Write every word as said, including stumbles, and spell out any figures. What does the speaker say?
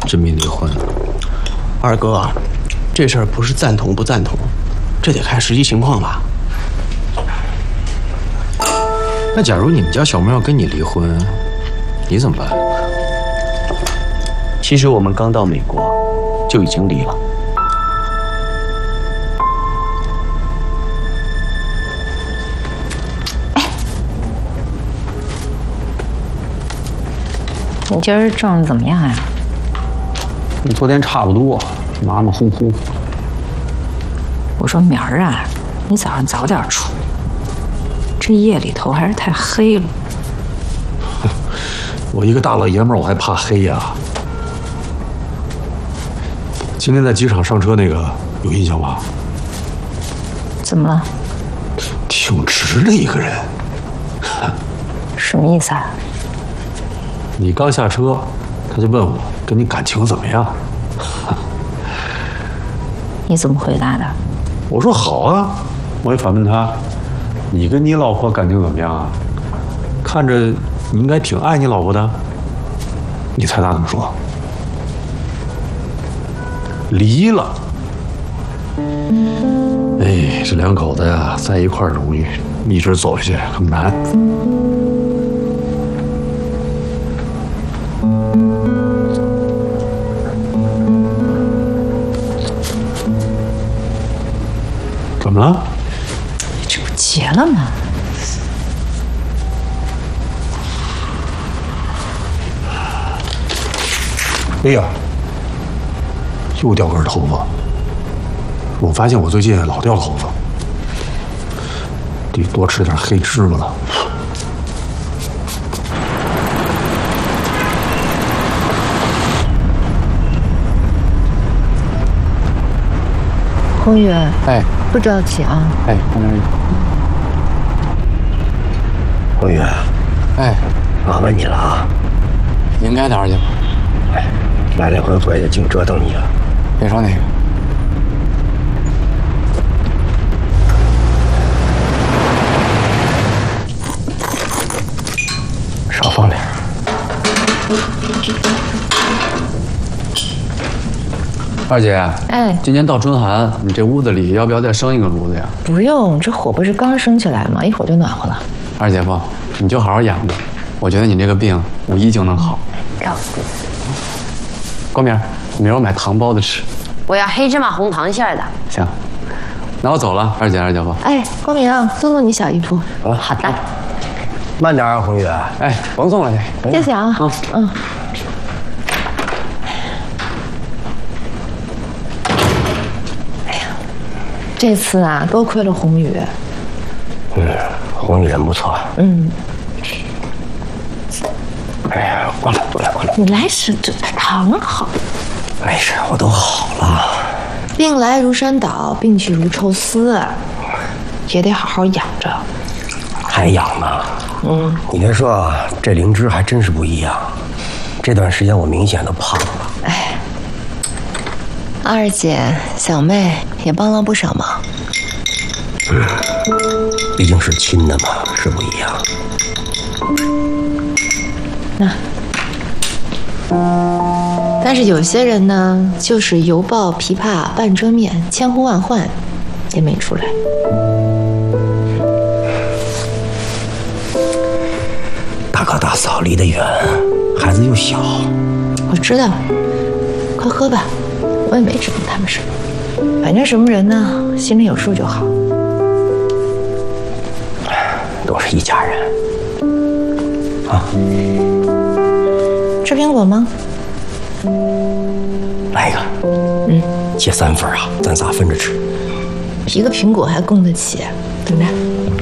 真命离婚。 二哥，这事儿不是赞同不赞同，这得看实际情况吧。 那假如你们家小妹要跟你离婚，你怎么办？ 其实我们刚到美国就已经离了。 你今儿挣的怎么样呀？ 跟昨天差不多，马马虎虎。 我说明儿啊，你早上早点出，这夜里头还是太黑了。 我一个大老爷们儿，我还怕黑呀？今天在机场上车那个有印象吗？ 怎么了？ 挺直的一个人。 什么意思啊？ 你刚下车，他就问我跟你感情怎么样。 你怎么回答的？ 我说好啊，我也反问他，你跟你老婆感情怎么样啊？看着你应该挺爱你老婆的。你猜他怎么说？离了。哎，这两口子呀，在一块儿容易，一直走下去很难。怎么了？ 这不结了吗？ 哎呀，又掉根头发。我发现我最近老掉头发，得多吃点黑芝麻了。 宏宇， 哎， 不着急啊。 哎，看这里。 宏宇， 哎， 麻烦你了啊！ 应该的，二姐夫。 哎，来来回回的，净折腾你了。 别说那个。 少放点。 二姐， 哎， 今年到春寒，你这屋子里要不要再生一个炉子呀？ 不用，这火不是刚升起来吗？一会儿就暖和了。 二姐夫，你就好好养着，我觉得你这个病五一就能好。 告光明，明儿我买糖包子吃。 我要黑芝麻红糖馅的。 行，那我走了，二姐二姐夫。 哎，光明，送送你小姨夫。 啊， 好的。 慢点啊，宏宇。 哎，甭送了去。 谢谢啊。 嗯嗯。哎呀，这次啊，多亏了宏宇。 嗯，宏宇人不错。 嗯。 哎呀，过来过来过来。 你来时这躺好。 没事，我都好了。 病来如山倒，病去如抽丝，也得好好养着。 还养呢？嗯，你别说啊，这灵芝还真是不一样。这段时间我明显的胖了。 哎，二姐、小妹也帮了不少忙。 嗯，毕竟是亲的嘛，是不一样。 那，但是有些人呢，就是犹抱琵琶半遮面，千呼万唤也没出来。 大哥大嫂离得远，孩子又小。 我知道，快喝吧，我也没指望他们什么，反正什么人呢，心里有数就好。 都是一家人啊。 吃苹果吗？ 来一个。嗯，切三份啊，咱仨分着吃。 一个苹果还供得起，等着。